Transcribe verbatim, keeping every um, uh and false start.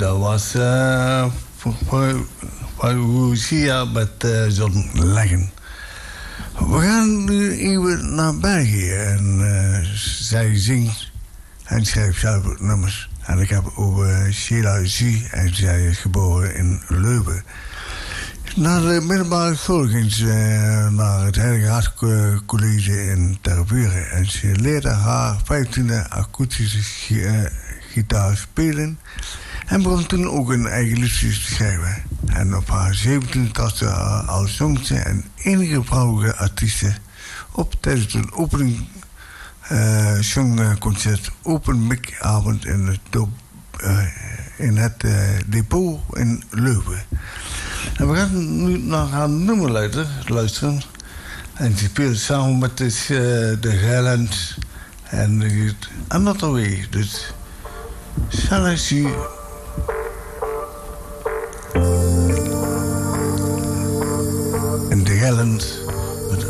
Dat was uh, voor, voor, voor Lucia met uh, John Leggen. We gaan nu even naar België. En uh, zij zingt en schrijft zelf ook nummers. En ik heb over Sheila Zie. En zij is geboren in Leuven. Na de middelbare school ging ze uh, naar het Heilige Hart College in Tervuren. En ze leerde haar vijftiende akoestische gi- uh, gitaar spelen. En begon toen ook een eigen liedjes te schrijven. En op haar zeventiende trad ze als jongste en enige vrouwelijke artieste op tijdens een opening uh, zongconcert Open Mic avond in het, do- uh, in het uh, depot in Leuven. En we gaan nu naar haar nummer luisteren. En ze speelt samen met de, uh, de Highlands en de Another Way. Dus Shall I See in the Highlands.